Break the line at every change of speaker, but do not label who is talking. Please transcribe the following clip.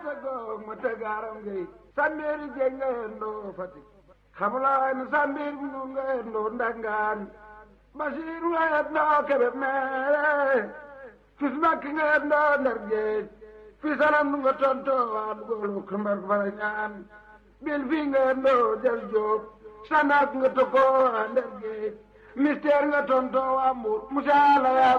tëggoog ma tëggaaram ngay sambeeri jeeg nga yendoo Fatick xamulaay na sambeer nu nga yendoo Ndangaan Basiiru nga yendoo Kébémer fis Makki nga yendoo Ndar Géej fi salam nu nga tontoo waa dugoolu kumbar fara ñaan bil fii nga yendoo Jal Joob sanaak nga tokkoo waa Ndar Géej mystère nga tontoo waa Mbuur musaala yaa